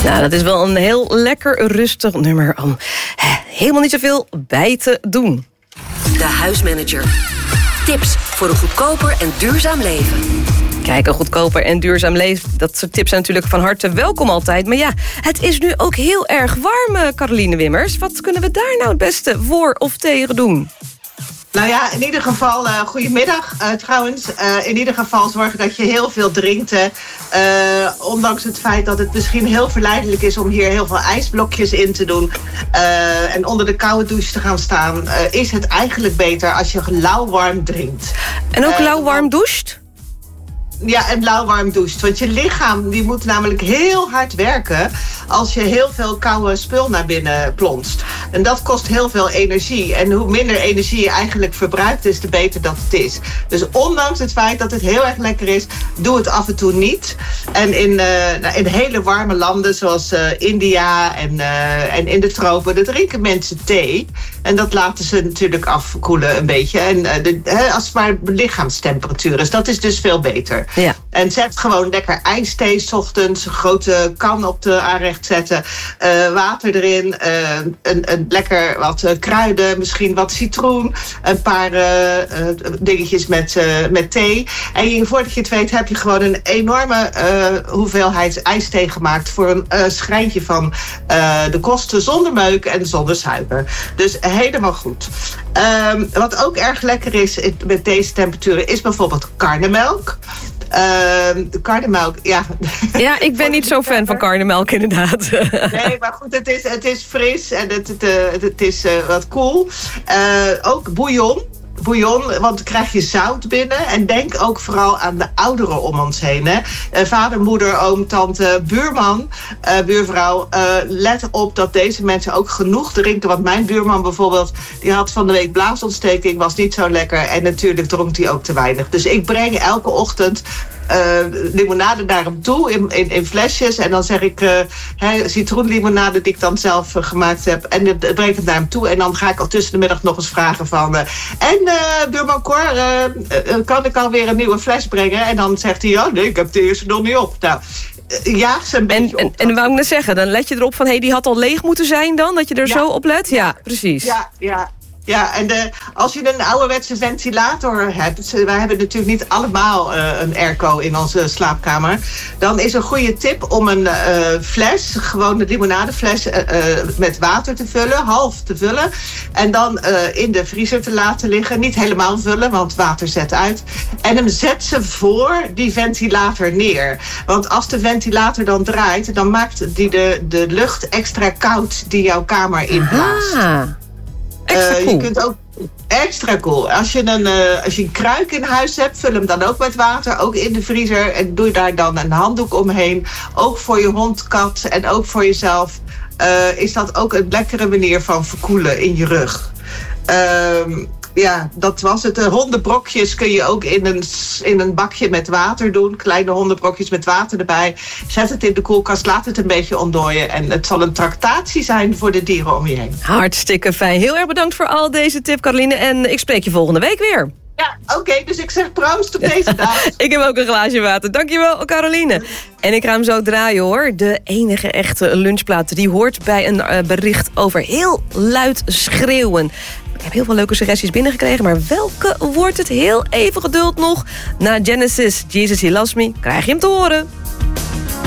Nou, dat is wel een heel lekker rustig nummer om helemaal niet zoveel bij te doen. De Huismanager. Tips voor een goedkoper en duurzaam leven. Kijk, een goedkoper en duurzaam leven, dat soort tips zijn natuurlijk van harte welkom altijd. Maar ja, het is nu ook heel erg warm, Caroline Wimmers. Wat kunnen we daar nou het beste voor of tegen doen? Nou ja, in ieder geval, goedemiddag trouwens. In ieder geval zorgen dat je heel veel drinkt. Ondanks het feit dat het misschien heel verleidelijk is om hier heel veel ijsblokjes in te doen. En onder de koude douche te gaan staan. Is het eigenlijk beter als je lauwwarm drinkt. En ook lauwwarm doucht? Ja, en lauwwarm doucht. Want je lichaam die moet namelijk heel hard werken als je heel veel koude spul naar binnen plonst. En dat kost heel veel energie. En hoe minder energie je eigenlijk verbruikt, is te beter dat het is. Dus ondanks het feit dat het heel erg lekker is, doe het af en toe niet. En in hele warme landen zoals India en in de tropen, daar drinken mensen thee. En dat laten ze natuurlijk afkoelen een beetje. En als het maar lichaamstemperatuur is, dat is dus veel beter. Ja. En zet gewoon lekker ijsthee 's ochtends, een grote kan op de aanrecht zetten, water erin, een lekker wat kruiden, misschien wat citroen, een paar dingetjes met thee. En voordat je het weet heb je gewoon een enorme hoeveelheid ijsthee gemaakt voor een schrijntje van de kosten zonder meuk en zonder suiker. Dus helemaal goed. Wat ook erg lekker is met deze temperaturen is bijvoorbeeld karnemelk. Karnemelk, ja. Ja, ik ben niet zo fan van karnemelk, inderdaad. Nee, maar goed, het is fris en het is wat cool. Ook bouillon, want dan krijg je zout binnen. En denk ook vooral aan de ouderen om ons heen. Hè? Vader, moeder, oom, tante, buurman, buurvrouw. Let op dat deze mensen ook genoeg drinken. Want mijn buurman bijvoorbeeld, die had van de week blaasontsteking, was niet zo lekker. En natuurlijk dronk hij ook te weinig. Dus ik breng elke ochtend limonade naar hem toe in flesjes. En dan zeg ik citroenlimonade die ik dan zelf gemaakt heb. En dan breng ik het naar hem toe. En dan ga ik al tussen de middag nog eens vragen van buurman Cor, kan ik alweer een nieuwe fles brengen? En dan zegt hij, nee, ik heb de eerste nog niet op. Nou, jaag ze een beetje op. En wou ik net zeggen, dan let je erop van, die had al leeg moeten zijn dan? Dat je er zo op let? Ja, precies. Ja, en als je een ouderwetse ventilator hebt, wij hebben natuurlijk niet allemaal een airco in onze slaapkamer, dan is een goede tip om een fles, gewoon een limonadefles met water te vullen, half te vullen, en dan in de vriezer te laten liggen. Niet helemaal vullen, want water zet uit. En hem zet ze voor die ventilator neer. Want als de ventilator dan draait, dan maakt die de lucht extra koud die jouw kamer inblaast. Cool. Je kunt ook extra cool. Als je een kruik in huis hebt, vul hem dan ook met water, ook in de vriezer. En doe daar dan een handdoek omheen. Ook voor je hond, kat en ook voor jezelf is dat ook een lekkere manier van verkoelen in je rug. Ja, dat was het. Hondenbrokjes kun je ook in een bakje met water doen. Kleine hondenbrokjes met water erbij. Zet het in de koelkast, laat het een beetje ontdooien. En het zal een tractatie zijn voor de dieren om je heen. Hartstikke fijn. Heel erg bedankt voor al deze tip, Caroline. En ik spreek je volgende week weer. Ja, oké, dus ik zeg proost op deze dag. Ik heb ook een glaasje water. Dankjewel, Caroline. En ik ga hem zo draaien, hoor. De enige echte lunchplaat die hoort bij een bericht over heel luid schreeuwen. Ik heb heel veel leuke suggesties binnengekregen, maar welke wordt het? Heel even geduld nog. Na Genesis, Jesus He Loves Me, krijg je hem te horen.